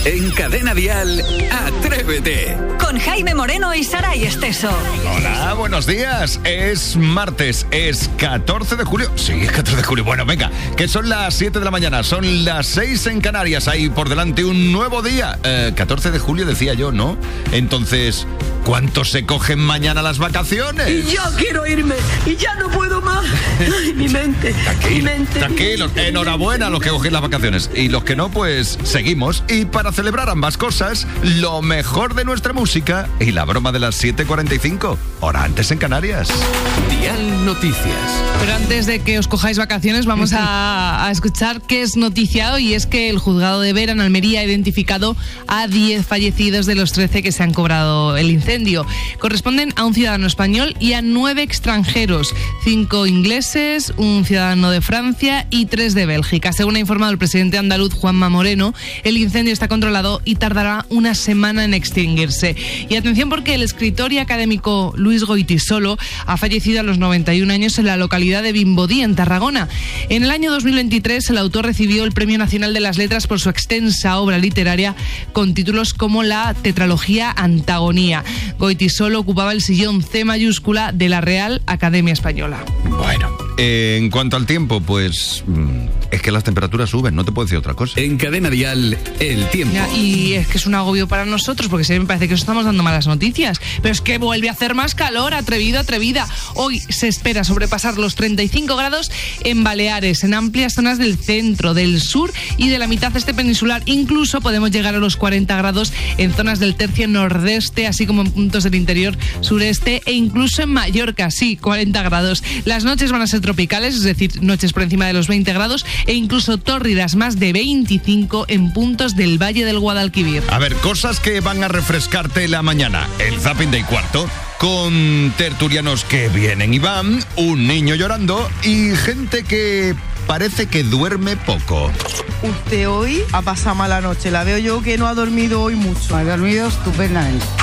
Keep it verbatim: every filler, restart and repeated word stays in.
En Cadena Dial, Atrévete. Con Jaime Moreno y Saray Esteso. Hola, buenos días. Es martes, es catorce de julio. Sí, es catorce de julio. Bueno, venga, que son las siete de la mañana, son las seis en Canarias. Hay por delante un nuevo día. Eh, catorce de julio decía yo, ¿no? Entonces, ¿cuántos se cogen mañana las vacaciones? Y yo quiero irme, y ya no puedo más. Ay, mi mente, Tranquilo, mi mente. tranquilos. mi mente, Enhorabuena a los que cogéis las vacaciones. Y los que no, pues seguimos. Y para celebrar ambas cosas, lo mejor de nuestra música y la broma de las siete cuarenta y cinco, hora antes en Canarias. Dial Noticias. Pero antes de que os cojáis vacaciones, vamos a, a escuchar qué es noticiado, y es que el juzgado de Vera, en Almería, ha identificado a diez fallecidos de los trece que se han cobrado el incendio. Corresponden a un ciudadano español y a nueve extranjeros, cinco ingleses, un ciudadano de Francia y tres de Bélgica. Según ha informado el presidente andaluz Juanma Moreno, el incendio está controlado y tardará una semana en extinguirse. Y atención, porque el escritor y académico Luis Goytisolo ha fallecido a los noventa y un años en la localidad de Vimbodí, en Tarragona. En el año dos mil veintitrés, el autor recibió el Premio Nacional de las Letras por su extensa obra literaria con títulos como la tetralogía Antagonía. Goytisolo ocupaba el sillón C mayúscula de la Real Academia Española. Bueno, eh, en cuanto al tiempo, pues mm, es que las temperaturas suben, no te puedo decir otra cosa. En Cadena Dial, el tiempo. Ya, y es que es un agobio para nosotros, porque siempre me parece que os estamos dando malas noticias, pero es que vuelve a hacer más calor, atrevido, atrevida. Hoy se espera sobrepasar los treinta y cinco grados en Baleares, en amplias zonas del centro, del sur y de la mitad este peninsular. Incluso podemos llegar a los cuarenta grados en zonas del tercio nordeste, así como en puntos del interior sureste, e incluso en Mallorca, sí, cuarenta grados. Las noches van a ser tropicales, es decir, noches por encima de los veinte grados, e incluso tórridas más de veinticinco en puntos del Valle del Guadalquivir. A ver, cosas que van a refrescarte la mañana. El zapping de y cuarto, con tertulianos que vienen y van, un niño llorando y gente que parece que duerme poco. Usted hoy ha pasado mala noche. La veo yo que no ha dormido hoy mucho. Ha dormido estupendamente.